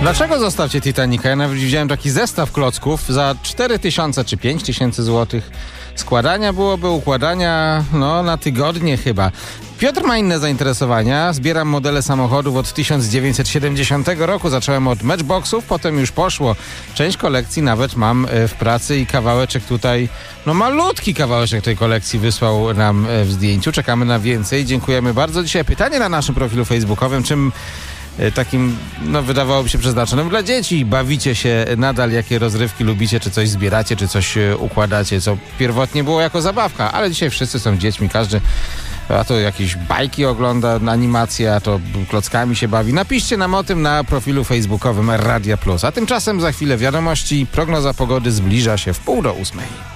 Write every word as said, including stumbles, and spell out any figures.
Dlaczego zostawcie Titanica? Ja nawet widziałem taki zestaw klocków za cztery tysiące czy pięć tysięcy złotych. Składania byłoby, układania no na tygodnie chyba. Piotr ma inne zainteresowania. Zbieram modele samochodów od tysiąc dziewięćset siedemdziesiątego roku. Zacząłem od matchboxów, potem już poszło. Część kolekcji nawet mam w pracy i kawałeczek tutaj, no malutki kawałeczek tej kolekcji wysłał nam w zdjęciu. Czekamy na więcej. Dziękujemy bardzo. Dzisiaj pytanie na naszym profilu facebookowym. Czym takim, no wydawałoby się przeznaczonym dla dzieci bawicie się nadal? Jakie rozrywki lubicie? Czy coś zbieracie? Czy coś układacie? Co pierwotnie było jako zabawka, ale dzisiaj wszyscy są dziećmi. Każdy a to jakieś bajki ogląda, animacje, a to klockami się bawi. Napiszcie nam o tym na profilu facebookowym Radia Plus. A tymczasem za chwilę wiadomości. Prognoza pogody zbliża się w pół do ósmej.